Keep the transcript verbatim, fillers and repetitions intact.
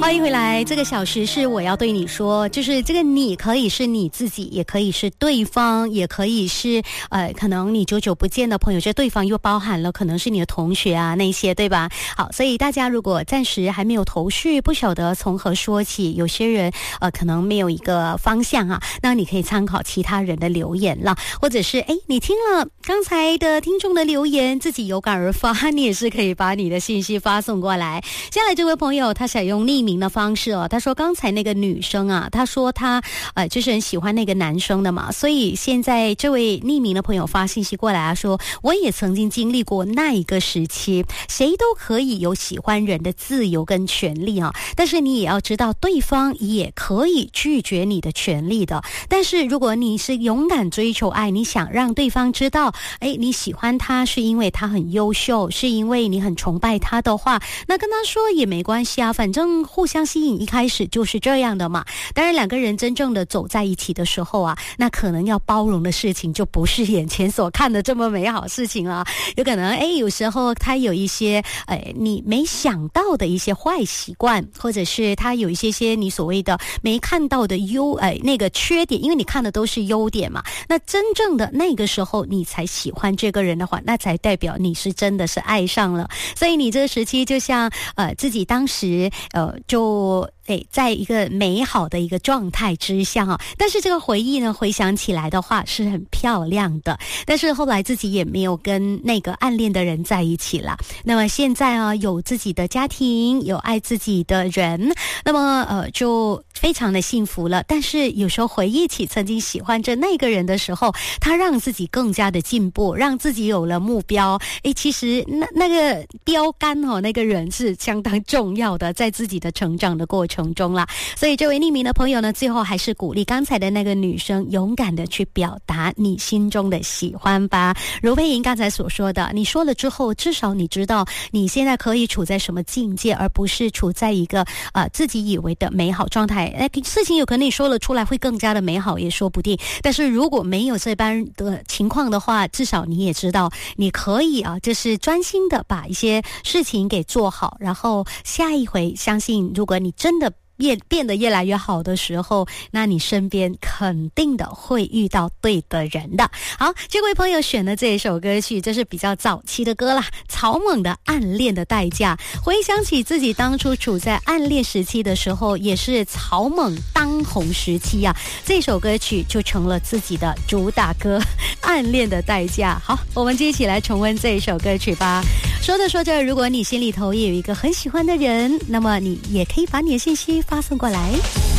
欢迎回来，这个小时是我要对你说，就是这个你可以是你自己，也可以是对方，也可以是呃，可能你久久不见的朋友，这对方又包含了可能是你的同学啊那些，对吧？好，所以大家如果暂时还没有头绪，不晓得从何说起，有些人呃可能没有一个方向啊，那你可以参考其他人的留言了，或者是哎你听了刚才的听众的留言，自己有感而发，你也是可以把你的信息发送过来。接下来这位朋友他采用匿名的方式哦，他说刚才那个女生啊，他说他呃就是很喜欢那个男生的嘛，所以现在这位匿名的朋友发信息过来啊，说我也曾经经历过那一个时期，谁都可以有喜欢人的自由跟权利啊，但是你也要知道对方也可以拒绝你的权利的。但是如果你是勇敢追求爱，你想让对方知道哎你喜欢他是因为他很优秀，是因为你很崇拜他的话，那跟他说也没关系啊，反正互相吸引一开始就是这样的嘛。当然两个人真正的走在一起的时候啊，那可能要包容的事情就不是眼前所看的这么美好事情了，有可能哎有时候他有一些哎你没想到的一些坏习惯，或者是他有一些些你所谓的没看到的优哎那个缺点，因为你看的都是优点嘛，那真正的那个时候你才喜欢这个人的话，那才代表你是真的是爱上了。所以你这个时期就像呃自己当时呃就诶在一个美好的一个状态之下啊，但是这个回忆呢回想起来的话是很漂亮的，但是后来自己也没有跟那个暗恋的人在一起了。那么现在啊有自己的家庭，有爱自己的人，那么呃就非常的幸福了。但是有时候回忆起曾经喜欢着那个人的时候，他让自己更加的进步，让自己有了目标。诶其实那那个标杆哦，那个人是相当重要的，在自己的成长的过程中啦。所以这位匿名的朋友呢，最后还是鼓励刚才的那个女生勇敢的去表达你心中的喜欢吧。如佩莹刚才所说的，你说了之后，至少你知道你现在可以处在什么境界，而不是处在一个呃自己以为的美好状态。哎，事情有可能你说了出来会更加的美好，也说不定。但是如果没有这般的情况的话，至少你也知道你可以啊，就是专心的把一些事情给做好，然后下一回相信如果你真的越变得越来越好的时候，那你身边肯定的会遇到对的人的。好，这位朋友选的这一首歌曲，这是比较早期的歌啦，草蜢的《暗恋的代价》。回想起自己当初处在暗恋时期的时候，也是草蜢当红时期啊，这首歌曲就成了自己的主打歌《暗恋的代价》。好，我们就一起来重温这一首歌曲吧。说着说着，如果你心里头也有一个很喜欢的人，那么你也可以把你的信息发送过来。